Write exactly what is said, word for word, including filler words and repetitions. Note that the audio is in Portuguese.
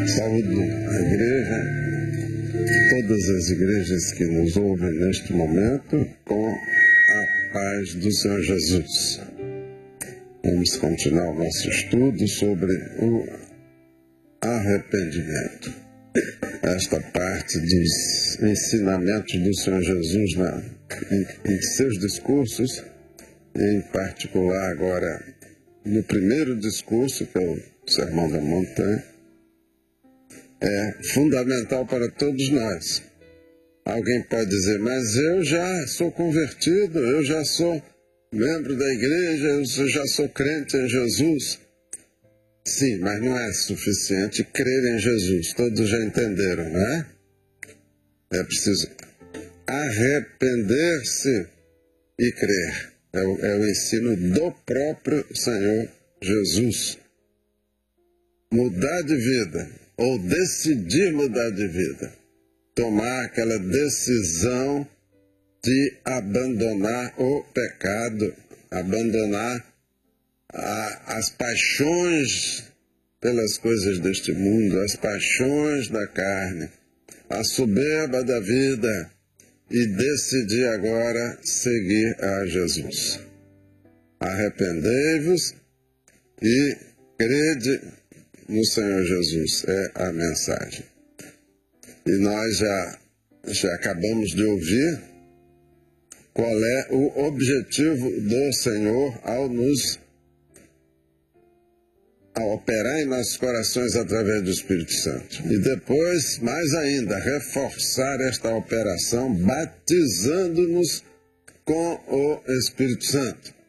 Saúdo a igreja, todas as igrejas que nos ouvem neste momento, com a paz do Senhor Jesus. Vamos continuar o nosso estudo sobre o arrependimento. Esta parte dos ensinamentos do Senhor Jesus na, em, em seus discursos, em particular agora no primeiro discurso, que é o Sermão da Montanha, é fundamental para todos nós. Alguém pode dizer, mas eu já sou convertido, eu já sou membro da igreja, eu já sou crente em Jesus. Sim, mas não é suficiente crer em Jesus, todos já entenderam, não é? É preciso arrepender-se e crer. É o, é o ensino do próprio Senhor Jesus. Mudar de vida, ou decidir mudar de vida. Tomar aquela decisão de abandonar o pecado, abandonar a, as paixões pelas coisas deste mundo, as paixões da carne, a soberba da vida, e decidir agora seguir a Jesus. Arrependei-vos e crede no Senhor Jesus, é a mensagem. E nós já, já acabamos de ouvir qual é o objetivo do Senhor ao nos ao operar em nossos corações através do Espírito Santo. E depois, mais ainda, reforçar esta operação batizando-nos com o Espírito Santo.